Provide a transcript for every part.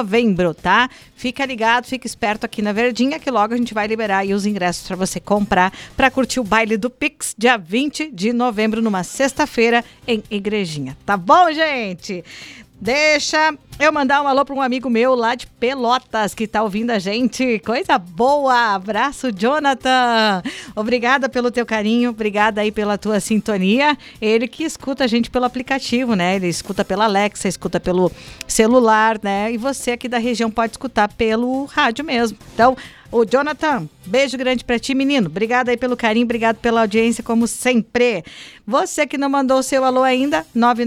novembro, tá? Fica ligado, fica esperto aqui na Verdinha, que logo a gente vai liberar aí os ingressos para você comprar, para curtir o baile do Pix, dia 20 de novembro, numa sexta-feira, em Igrejinha. Tá bom, gente? Deixa eu mandar um alô para um amigo meu lá de Pelotas que tá ouvindo a gente. Coisa boa! Abraço, Jonathan! Obrigada pelo teu carinho, obrigada aí pela tua sintonia. Ele que escuta a gente pelo aplicativo, né? Ele escuta pela Alexa, escuta pelo celular, né? E você aqui da região pode escutar pelo rádio mesmo. Então, ô Jonathan, beijo grande pra ti, menino. Obrigado aí pelo carinho, obrigado pela audiência, como sempre. Você que não mandou o seu alô ainda,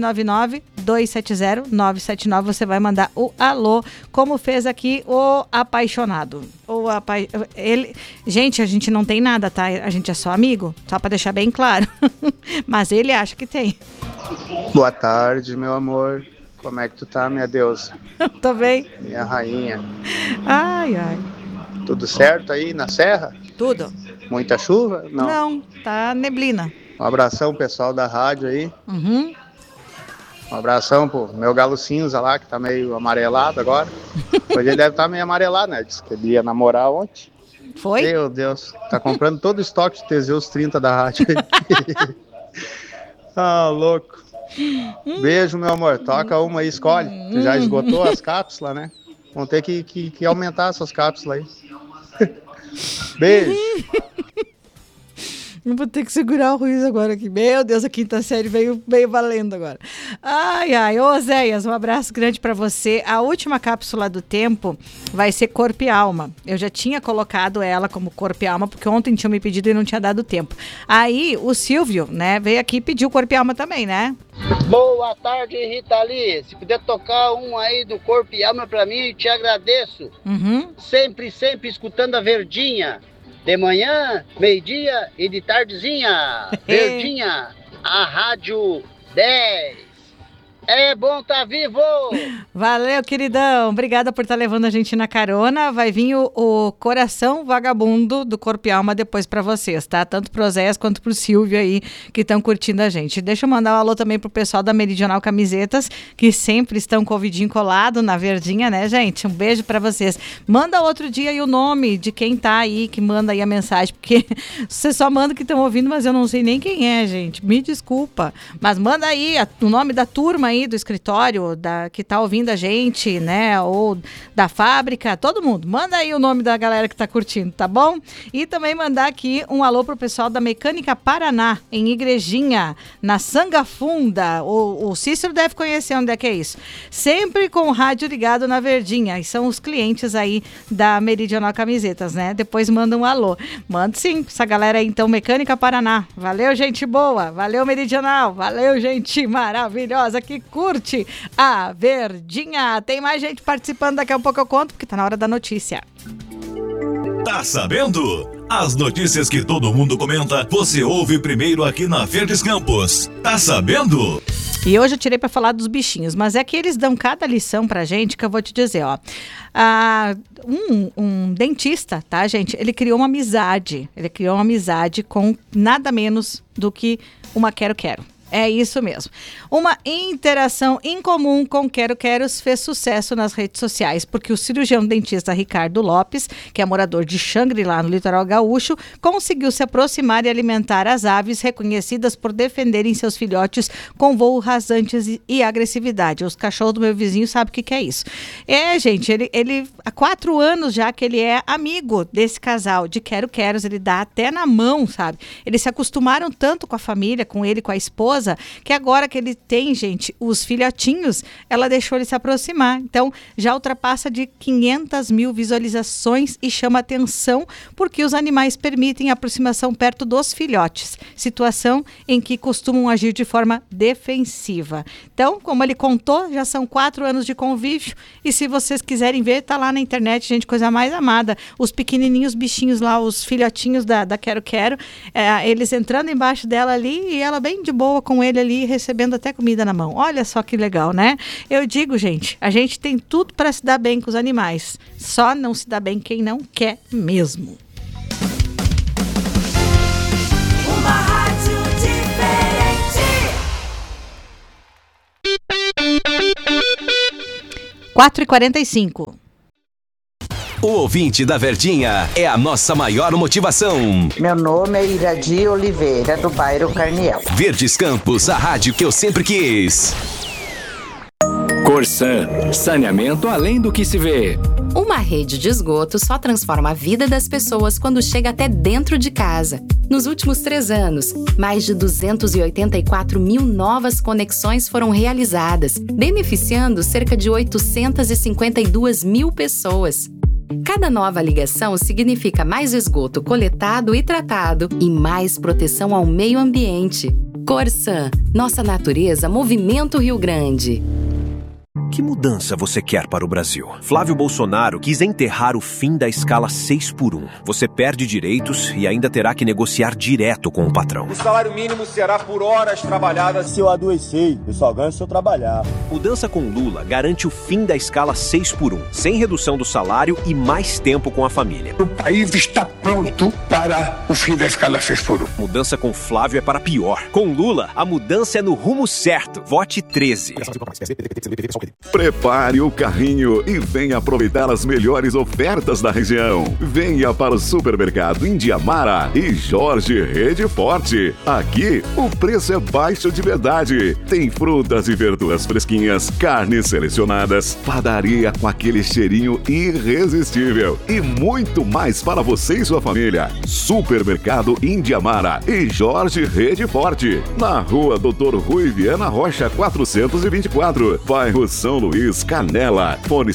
999-270-979, você vai mandar o alô, como fez aqui o apaixonado. Gente, a gente não tem nada, tá? A gente é só amigo, só pra deixar bem claro. Mas ele acha que tem. Boa tarde, meu amor. Como é que tu tá, minha deusa? Tô bem. Minha rainha. Ai, ai. Tudo certo aí na serra? Tudo. Muita chuva? Não, tá neblina. Um abração, pessoal da rádio aí. Uhum. Um abração pro meu galo cinza lá, que tá meio amarelado agora. Hoje ele deve estar meio amarelado, né? Disse que ele ia namorar ontem. Foi? Meu Deus, tá comprando todo o estoque de Teseus 30 da rádio. Ah, louco. Beijo, meu amor. Toca uma aí, escolhe. Tu já esgotou as cápsulas, né? Vão ter que aumentar essas cápsulas aí. Beijo. Eu vou ter que segurar o Ruiz agora aqui. Meu Deus, a quinta série veio valendo agora. Ai, ai. Ô, Zéias, um abraço grande pra você. A última cápsula do tempo vai ser Corpo e Alma. Eu já tinha colocado ela como Corpo e Alma, porque ontem tinham me pedido e não tinha dado tempo. Aí, o Silvio, né, veio aqui e pediu Corpo e Alma também, né? Boa tarde, Rita Lee. Se puder tocar um aí do Corpo e Alma pra mim, te agradeço. Uhum. Sempre escutando a Verdinha. De manhã, meio-dia e de tardezinha. Verdinha, a Rádio 10. É bom tá vivo! Valeu, queridão. Obrigada por estar levando a gente na carona. Vai vir o coração vagabundo do Corpo e Alma depois pra vocês, tá? Tanto pro Zéias quanto pro Silvio aí, que estão curtindo a gente. Deixa eu mandar um alô também pro pessoal da Meridional Camisetas, que sempre estão com o vidinho colado na Verdinha, né, gente? Um beijo pra vocês. Manda outro dia aí o nome de quem tá aí, que manda aí a mensagem, porque vocês só mandam que estão ouvindo, mas eu não sei nem quem é, gente. Me desculpa. Mas manda aí o nome da turma aí do escritório, que tá ouvindo a gente, né, ou da fábrica, todo mundo, manda aí o nome da galera que tá curtindo, tá bom? E também mandar aqui um alô pro pessoal da Mecânica Paraná, em Igrejinha, na Sanga Funda. O Cícero deve conhecer onde é que é isso. Sempre com o rádio ligado na Verdinha, e são os clientes aí da Meridional Camisetas, né? Depois manda um alô. Manda sim, essa galera aí, então, Mecânica Paraná. Valeu, gente boa, valeu, Meridional, valeu, gente maravilhosa que curte a Verdinha. Tem mais gente participando, daqui a pouco eu conto, porque tá na hora da notícia. Tá sabendo? As notícias que todo mundo comenta, você ouve primeiro aqui na Verdes Campos. Tá sabendo? E hoje eu tirei para falar dos bichinhos, mas é que eles dão cada lição pra gente, que eu vou te dizer, ó. Um dentista, tá, gente? Ele criou uma amizade. Ele criou uma amizade com nada menos do que uma quero-quero. É isso mesmo. Uma interação incomum com quero-queros fez sucesso nas redes sociais, porque o cirurgião dentista Ricardo Lopes, que é morador de Xangri-Lá, no litoral gaúcho, conseguiu se aproximar e alimentar as aves reconhecidas por defenderem seus filhotes com voo rasantes e agressividade. Os cachorros do meu vizinho sabem o que é isso. É, gente, ele há 4 anos já que ele é amigo desse casal de quero-queros, ele dá até na mão, sabe? Eles se acostumaram tanto com a família, com ele, com a esposa, que agora que ele tem, gente, os filhotinhos, ela deixou ele se aproximar. Então, já ultrapassa de 500 mil visualizações e chama atenção porque os animais permitem a aproximação perto dos filhotes, situação em que costumam agir de forma defensiva. Então, como ele contou, já são 4 anos de convívio e se vocês quiserem ver, tá lá na internet, gente, coisa mais amada. Os pequenininhos bichinhos lá, os filhotinhos da Quero-Quero, eles entrando embaixo dela ali e ela bem de boa com ele ali, recebendo até comida na mão. Olha só que legal, né? Eu digo, gente, a gente tem tudo para se dar bem com os animais. Só não se dá bem quem não quer mesmo. Uma rádio diferente. 4h45. O ouvinte da Verdinha é a nossa maior motivação. Meu nome é Iradi Oliveira, do bairro Carniel. Verdes Campos, a rádio que eu sempre quis. Corsan, saneamento além do que se vê. Uma rede de esgoto só transforma a vida das pessoas quando chega até dentro de casa. Nos últimos 3 anos, mais de 284 mil novas conexões foram realizadas, beneficiando cerca de 852 mil pessoas. Cada nova ligação significa mais esgoto coletado e tratado e mais proteção ao meio ambiente. Corsan, nossa natureza, movimento Rio Grande. Que mudança você quer para o Brasil? Flávio Bolsonaro quis enterrar o fim da escala 6x1. Você perde direitos e ainda terá que negociar direto com o patrão. O salário mínimo será por horas trabalhadas. Se eu adoecer, eu só ganho se eu trabalhar. Mudança com Lula garante o fim da escala 6x1, sem redução do salário e mais tempo com a família. O país está pronto para o fim da escala 6x1. Mudança com Flávio é para pior. Com Lula, a mudança é no rumo certo. Vote 13. Prepare o carrinho e venha aproveitar as melhores ofertas da região. Venha para o Supermercado Indiamara e Jorge Rede Forte. Aqui, o preço é baixo de verdade. Tem frutas e verduras fresquinhas, carnes selecionadas, padaria com aquele cheirinho irresistível e muito mais para você e sua família. Supermercado Indiamara e Jorge Rede Forte. Na rua Doutor Rui Viana Rocha, 424, bairro São Luís, Canela. Fone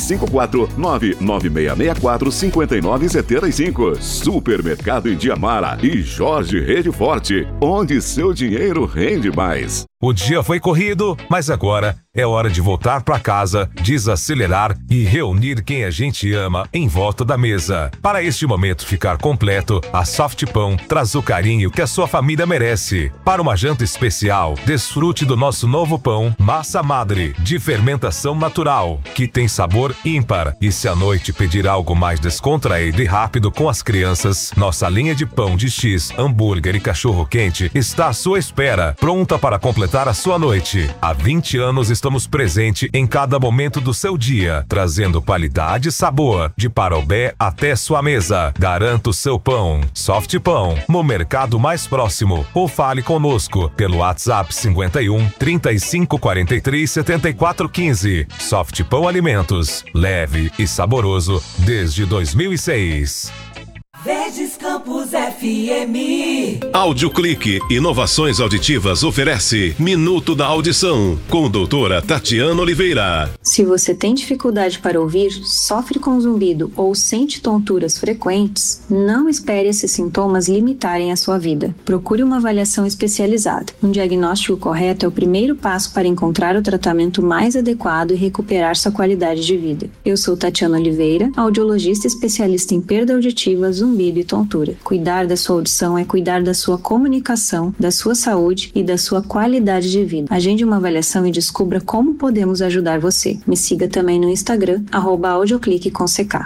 54996645975. Supermercado Indiamara e Jorge Rede Forte, onde seu dinheiro rende mais. O dia foi corrido, mas agora é hora de voltar para casa, desacelerar e reunir quem a gente ama em volta da mesa. Para este momento ficar completo, a Soft Pão traz o carinho que a sua família merece. Para uma janta especial, desfrute do nosso novo pão Massa Madre, de fermentação natural, que tem sabor ímpar. E se à noite pedir algo mais descontraído e rápido com as crianças, nossa linha de pão de X, hambúrguer e cachorro quente está à sua espera, pronta para completar a sua noite. Há 20 anos estamos presentes em cada momento do seu dia, trazendo qualidade e sabor, de Parobé até sua mesa. Garanta o seu pão Soft Pão no mercado mais próximo ou fale conosco pelo WhatsApp 51 35 43 74 15. Soft Pão Alimentos, leve e saboroso desde 2006. Verdes Campos FM. Audioclique Inovações Auditivas oferece Minuto da Audição com doutora Tatiana Oliveira. Se você tem dificuldade para ouvir, sofre com zumbido ou sente tonturas frequentes, não espere esses sintomas limitarem a sua vida. Procure uma avaliação especializada. Um diagnóstico correto é o primeiro passo para encontrar o tratamento mais adequado e recuperar sua qualidade de vida. Eu sou Tatiana Oliveira, audiologista especialista em perda auditiva, zumbido e tontura. Cuidar da sua audição é cuidar da sua comunicação, da sua saúde e da sua qualidade de vida. Agende uma avaliação e descubra como podemos ajudar você. Me siga também no Instagram, @audioclique_com_ck.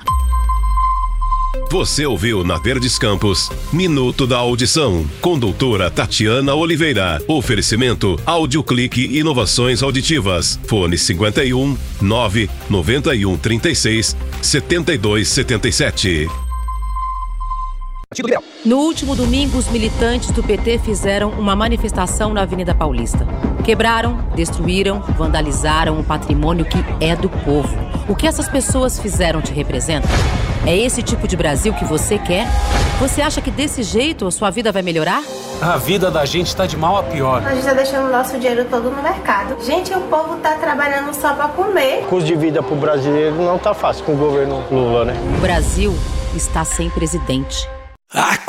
Você ouviu na Verdes Campos Minuto da Audição com doutora Tatiana Oliveira. Oferecimento Audioclique Inovações Auditivas. Fone 51 991 36 72 77. No último domingo, os militantes do PT fizeram uma manifestação na Avenida Paulista. Quebraram, destruíram, vandalizaram um patrimônio que é do povo. O que essas pessoas fizeram te representa? É esse tipo de Brasil que você quer? Você acha que desse jeito a sua vida vai melhorar? A vida da gente está de mal a pior. A gente está deixando o nosso dinheiro todo no mercado. Gente, o povo está trabalhando só para comer. O custo de vida para o brasileiro não está fácil com o governo Lula, né? O Brasil está sem presidente.